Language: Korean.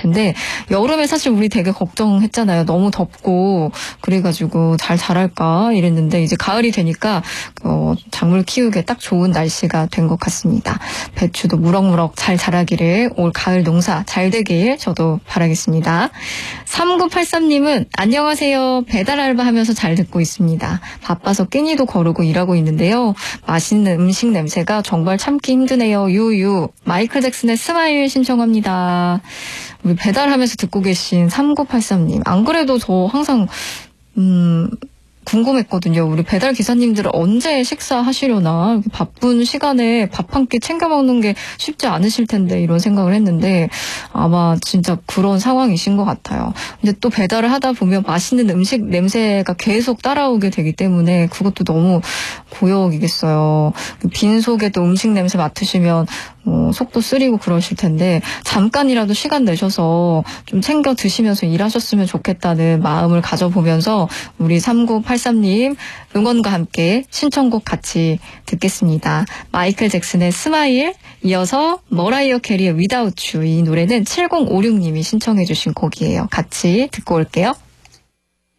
텐데 여름에 사실 우리 되게 걱정했잖아요. 너무 덥고 그래가지고 잘 자랄까 이랬는데 이제 가을이 되니까 작물 키우기에 딱 좋은 날씨가 된 것 같습니다. 배추도 무럭무럭 잘 자라기를 올 가을 농사 잘 되길 저도 바라겠습니다. 3983님은 안녕하세요. 배달 알바하면서 잘 듣고 있습니다. 바빠서 끼니도 거르고 일하고 있는데요. 맛있는 음식 냄새가 정말 참기 힘드네요. 유유. 마이클 잭슨의 스마일 신청합니다. 우리 배달하면서 듣고 계신 3983님. 안 그래도 저 항상 궁금했거든요. 우리 배달 기사님들은 언제 식사하시려나. 이렇게 바쁜 시간에 밥 한 끼 챙겨 먹는 게 쉽지 않으실 텐데 이런 생각을 했는데 아마 진짜 그런 상황이신 것 같아요. 근데 또 배달을 하다 보면 맛있는 음식 냄새가 계속 따라오게 되기 때문에 그것도 너무 고역이겠어요. 빈속에도 음식 냄새 맡으시면 속도 쓰리고 그러실 텐데 잠깐이라도 시간 내셔서 좀 챙겨 드시면서 일하셨으면 좋겠다는 마음을 가져보면서 우리 3983님 응원과 함께 신청곡 같이 듣겠습니다. 마이클 잭슨의 스마일, 이어서 머라이어 캐리의 Without You. 이 노래는 7056님이 신청해 주신 곡이에요. 같이 듣고 올게요.